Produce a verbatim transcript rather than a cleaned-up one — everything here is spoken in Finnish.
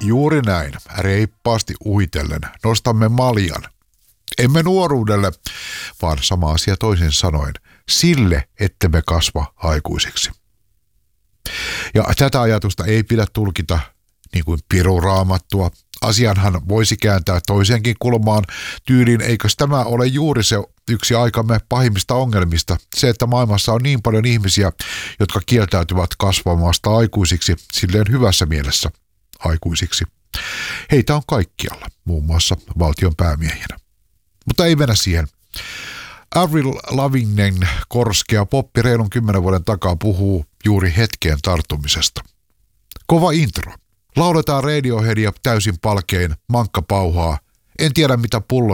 Juuri näin, reippaasti uhitellen, nostamme maljan. Emme nuoruudelle, vaan sama asia toisin sanoen, sille, ettemme kasva aikuisiksi. Ja tätä ajatusta ei pidä tulkita niin kuin piruraamattua. Asianhan voisi kääntää toiseenkin kulmaan tyyliin, eikös tämä ole juuri se yksi aikamme pahimmista ongelmista, se, että maailmassa on niin paljon ihmisiä, jotka kieltäytyvät kasvamasta aikuisiksi, silleen hyvässä mielessä aikuisiksi. Heitä on kaikkialla, muun muassa valtion päämiehinä. Mutta ei mennä siihen. Avril Lavignen korskea poppi reilun kymmenen vuoden takaa puhuu juuri hetkeen tarttumisesta. Kova intro. Lauletaan Radioheadia täysin palkein, mankka pauhaa. En tiedä mitä pullo